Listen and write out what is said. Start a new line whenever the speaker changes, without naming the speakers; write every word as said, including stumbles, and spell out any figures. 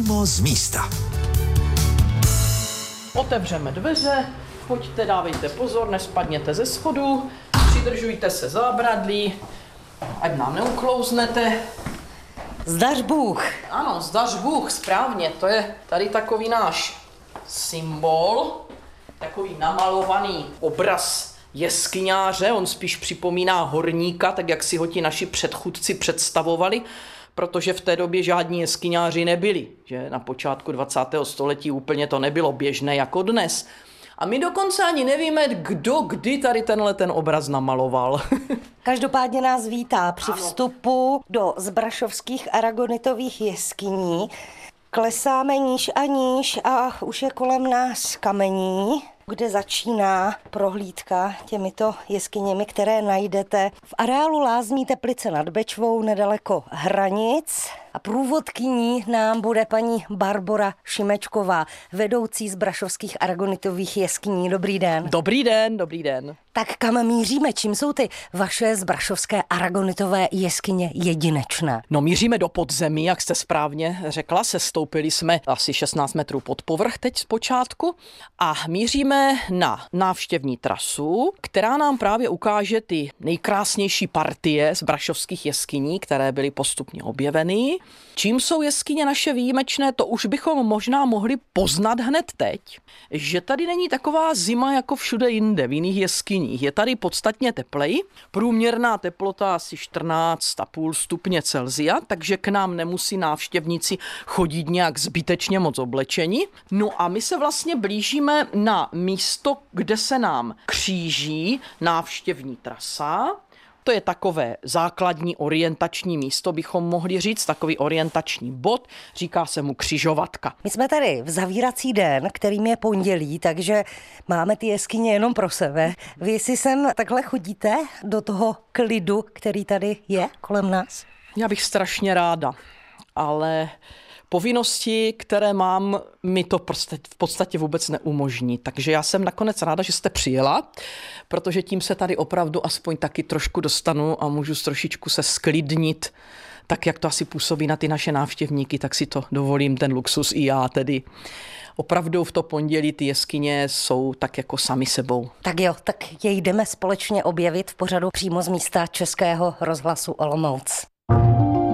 Přímo z místa.
Otevřeme dveře, pojďte, dávejte pozor, nespadněte ze schodu, přidržujte se zábradlí, ať nám neuklouznete.
Zdař Bůh.
Ano, zdař Bůh, správně, to je tady takový náš symbol, takový namalovaný obraz jeskyňáře, on spíš připomíná horníka, tak jak si ho ti naši předchůdci představovali, protože v té době žádní jeskyňáři nebyli, že na počátku dvacátého století úplně to nebylo běžné jako dnes. A my dokonce ani nevíme, kdo kdy tady tenhle ten obraz namaloval.
Každopádně nás vítá při vstupu do zbrašovských aragonitových jeskyní. Klesáme níž a níž a už je kolem nás kamení, kde začíná prohlídka těmito jeskyněmi, které najdete v areálu lázní Teplice nad Bečvou nedaleko Hranic. A průvodkyní nám bude paní Barbora Šimečková, vedoucí zbrašovských aragonitových jeskyní. Dobrý den.
Dobrý den, dobrý den.
Tak kam míříme? Čím jsou ty vaše zbrašovské aragonitové jeskyně jedinečné?
No míříme do podzemí, jak jste správně řekla, sestoupili jsme asi šestnáct metrů pod povrch teď zpočátku a míříme na návštěvní trasu, která nám právě ukáže ty nejkrásnější partie zbrašovských jeskyní, které byly postupně objeveny. Čím jsou jeskyně naše výjimečné, to už bychom možná mohli poznat hned teď, že tady není taková zima jako všude jinde v jiných jeskyních. Je tady podstatně tepleji, průměrná teplota asi čtrnáct a půl stupně Celsia, takže k nám nemusí návštěvníci chodit nějak zbytečně moc oblečení. No a my se vlastně blížíme na místo, kde se nám kříží návštěvní trasa. To je takové základní orientační místo, bychom mohli říct, takový orientační bod, říká se mu křižovatka.
My jsme tady v zavírací den, kterým je pondělí, takže máme ty jeskyně jenom pro sebe. Vy si sem takhle chodíte do toho klidu, který tady je kolem nás?
Já bych strašně ráda, ale povinnosti, které mám, mi to prostě v podstatě vůbec neumožní. Takže já jsem nakonec ráda, že jste přijela, protože tím se tady opravdu aspoň taky trošku dostanu a můžu trošičku se sklidnit, tak jak to asi působí na ty naše návštěvníky, tak si to dovolím, ten luxus i já tedy. Opravdu v to pondělí ty jeskyně jsou tak jako sami sebou.
Tak jo, tak je jdeme společně objevit v pořadu Přímo z místa Českého rozhlasu Olomouc.